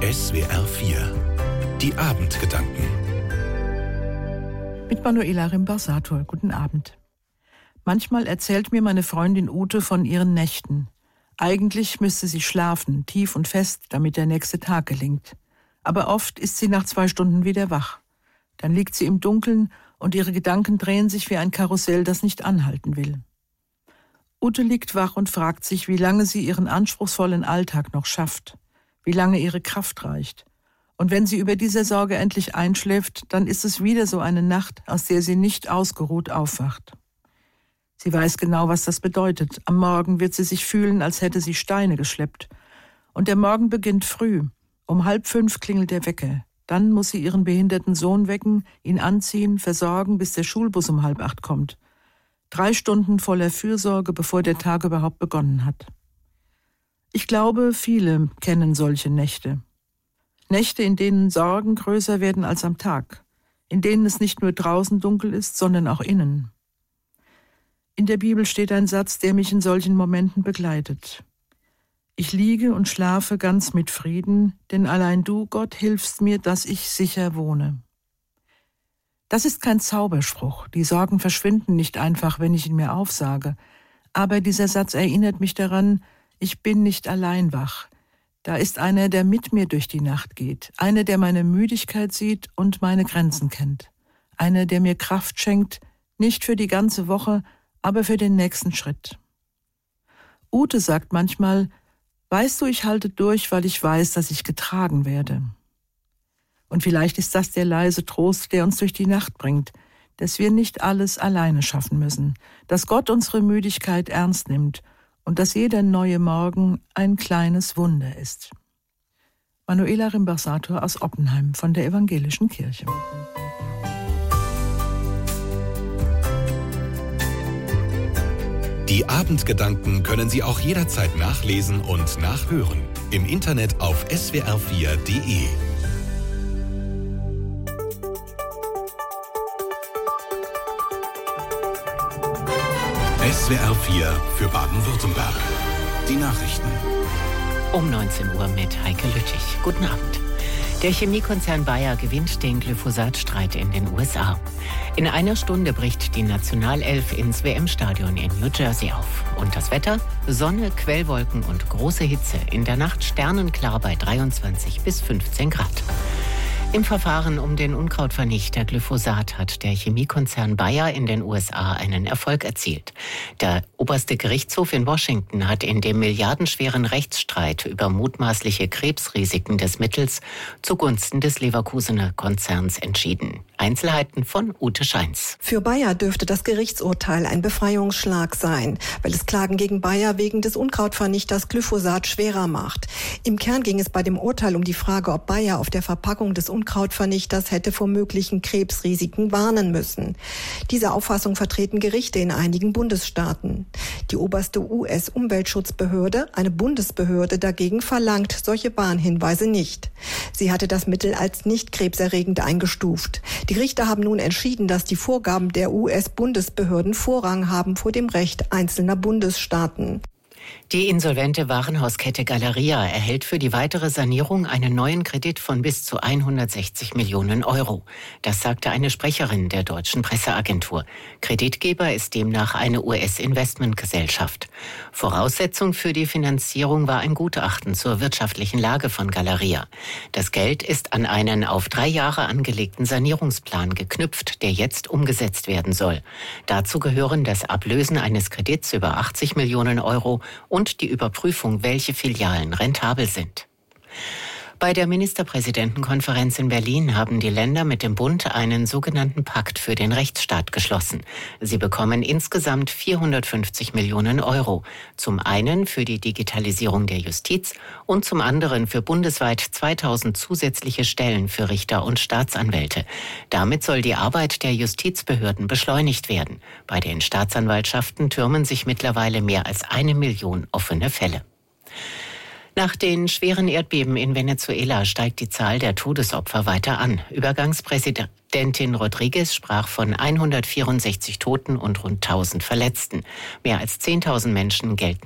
SWR 4 Die Abendgedanken Mit Manuela Rimbasator. Guten Abend. Manchmal erzählt mir meine Freundin Ute von ihren Nächten. Eigentlich müsste sie schlafen, tief und fest, damit der nächste Tag gelingt. Aber oft ist sie nach 2 Stunden wieder wach. Dann liegt sie im Dunkeln und ihre Gedanken drehen sich wie ein Karussell, das nicht anhalten will. Ute liegt wach und fragt sich, wie lange sie ihren anspruchsvollen Alltag noch schafft, wie lange ihre Kraft reicht. Und wenn sie über diese Sorge endlich einschläft, dann ist es wieder so eine Nacht, aus der sie nicht ausgeruht aufwacht. Sie weiß genau, was das bedeutet. Am Morgen wird sie sich fühlen, als hätte sie Steine geschleppt. Und der Morgen beginnt früh. Um 4:30 klingelt der Wecker. Dann muss sie ihren behinderten Sohn wecken, ihn anziehen, versorgen, bis der Schulbus um 7:30 kommt. 3 Stunden voller Fürsorge, bevor der Tag überhaupt begonnen hat. Ich glaube, viele kennen solche Nächte. Nächte, in denen Sorgen größer werden als am Tag, in denen es nicht nur draußen dunkel ist, sondern auch innen. In der Bibel steht ein Satz, der mich in solchen Momenten begleitet. Ich liege und schlafe ganz mit Frieden, denn allein du, Gott, hilfst mir, dass ich sicher wohne. Das ist kein Zauberspruch. Die Sorgen verschwinden nicht einfach, wenn ich ihn mir aufsage. Aber dieser Satz erinnert mich daran, ich bin nicht allein wach. Da ist einer, der mit mir durch die Nacht geht. Einer, der meine Müdigkeit sieht und meine Grenzen kennt. Einer, der mir Kraft schenkt, nicht für die ganze Woche, aber für den nächsten Schritt. Ute sagt manchmal, weißt du, ich halte durch, weil ich weiß, dass ich getragen werde. Und vielleicht ist das der leise Trost, der uns durch die Nacht bringt, dass wir nicht alles alleine schaffen müssen, dass Gott unsere Müdigkeit ernst nimmt und dass jeder neue Morgen ein kleines Wunder ist. Manuela Rimbasator aus Oppenheim von der Evangelischen Kirche. Die Abendgedanken können Sie auch jederzeit nachlesen und nachhören. Im Internet auf swr4.de. SWR 4 für Baden-Württemberg. Die Nachrichten. Um 19 Uhr mit Heike Lüttich. Guten Abend. Der Chemiekonzern Bayer gewinnt den Glyphosat-Streit in den USA. In einer Stunde bricht die Nationalelf ins WM-Stadion in New Jersey auf. Und das Wetter? Sonne, Quellwolken und große Hitze. In der Nacht sternenklar bei 23 bis 15 Grad. Im Verfahren um den Unkrautvernichter Glyphosat hat der Chemiekonzern Bayer in den USA einen Erfolg erzielt. Der oberste Gerichtshof in Washington hat in dem milliardenschweren Rechtsstreit über mutmaßliche Krebsrisiken des Mittels zugunsten des Leverkusener Konzerns entschieden. Einzelheiten von Ute Scheins. Für Bayer dürfte das Gerichtsurteil ein Befreiungsschlag sein, weil es Klagen gegen Bayer wegen des Unkrautvernichters Glyphosat schwerer macht. Im Kern ging es bei dem Urteil um die Frage, ob Bayer auf der Verpackung des Unkrautvernichters hätte vor möglichen Krebsrisiken warnen müssen. Diese Auffassung vertreten Gerichte in einigen Bundesstaaten. Die oberste US-Umweltschutzbehörde, eine Bundesbehörde dagegen, verlangt solche Warnhinweise nicht. Sie hatte das Mittel als nicht krebserregend eingestuft. Die Richter haben nun entschieden, dass die Vorgaben der US-Bundesbehörden Vorrang haben vor dem Recht einzelner Bundesstaaten. Die insolvente Warenhauskette Galeria erhält für die weitere Sanierung einen neuen Kredit von bis zu 160 Millionen Euro. Das sagte eine Sprecherin der deutschen Presseagentur. Kreditgeber ist demnach eine US-Investmentgesellschaft. Voraussetzung für die Finanzierung war ein Gutachten zur wirtschaftlichen Lage von Galeria. Das Geld ist an einen auf 3 Jahre angelegten Sanierungsplan geknüpft, der jetzt umgesetzt werden soll. Dazu gehören das Ablösen eines Kredits über 80 Millionen Euro und die Überprüfung, welche Filialen rentabel sind. Bei der Ministerpräsidentenkonferenz in Berlin haben die Länder mit dem Bund einen sogenannten Pakt für den Rechtsstaat geschlossen. Sie bekommen insgesamt 450 Millionen Euro. Zum einen für die Digitalisierung der Justiz und zum anderen für bundesweit 2000 zusätzliche Stellen für Richter und Staatsanwälte. Damit soll die Arbeit der Justizbehörden beschleunigt werden. Bei den Staatsanwaltschaften türmen sich mittlerweile mehr als 1 Million offene Fälle. Nach den schweren Erdbeben in Venezuela steigt die Zahl der Todesopfer weiter an. Übergangspräsidentin Rodriguez sprach von 164 Toten und rund 1000 Verletzten. Mehr als 10.000 Menschen gelten